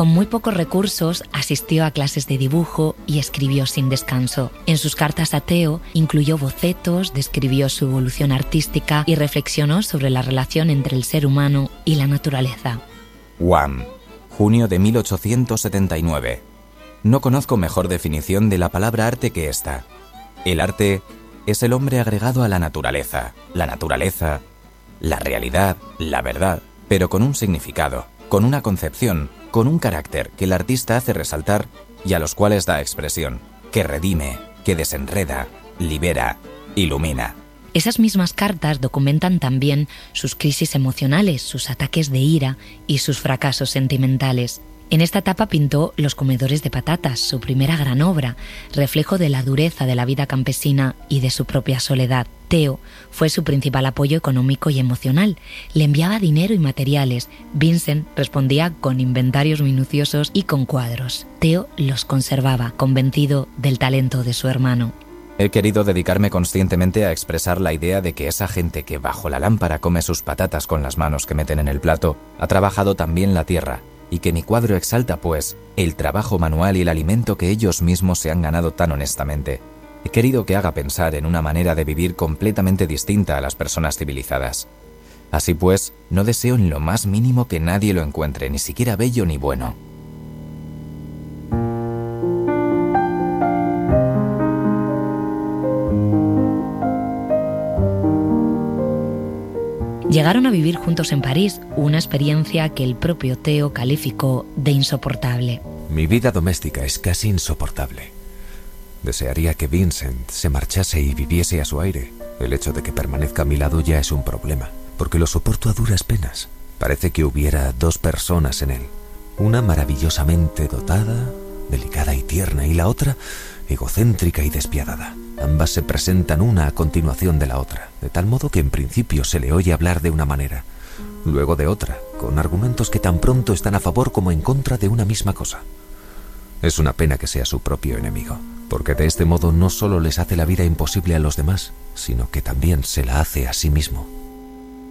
Con muy pocos recursos, asistió a clases de dibujo y escribió sin descanso. En sus cartas a Theo incluyó bocetos, describió su evolución artística y reflexionó sobre la relación entre el ser humano y la naturaleza. Guam, junio de 1879. No conozco mejor definición de la palabra arte que esta. El arte es el hombre agregado a la naturaleza, la realidad, la verdad, pero con un significado, con una concepción, con un carácter que el artista hace resaltar y a los cuales da expresión, que redime, que desenreda, libera, ilumina. Esas mismas cartas documentan también sus crisis emocionales, sus ataques de ira y sus fracasos sentimentales. En esta etapa pintó Los comedores de patatas, su primera gran obra, reflejo de la dureza de la vida campesina y de su propia soledad. Theo fue su principal apoyo económico y emocional. Le enviaba dinero y materiales. Vincent respondía con inventarios minuciosos y con cuadros. Theo los conservaba, convencido del talento de su hermano. He querido dedicarme conscientemente a expresar la idea de que esa gente que bajo la lámpara come sus patatas con las manos que meten en el plato, ha trabajado también la tierra, y que mi cuadro exalta, pues, el trabajo manual y el alimento que ellos mismos se han ganado tan honestamente. He querido que haga pensar en una manera de vivir completamente distinta a las personas civilizadas. Así pues, no deseo en lo más mínimo que nadie lo encuentre, ni siquiera bello ni bueno. Llegaron a vivir juntos en París, una experiencia que el propio Theo calificó de insoportable. Mi vida doméstica es casi insoportable. Desearía que Vincent se marchase y viviese a su aire. El hecho de que permanezca a mi lado ya es un problema, porque lo soporto a duras penas. Parece que hubiera dos personas en él. Una maravillosamente dotada, delicada y tierna, y la otra egocéntrica y despiadada. Ambas se presentan una a continuación de la otra, de tal modo que en principio se le oye hablar de una manera, luego de otra, con argumentos que tan pronto están a favor como en contra de una misma cosa. Es una pena que sea su propio enemigo, porque de este modo no solo les hace la vida imposible a los demás, sino que también se la hace a sí mismo.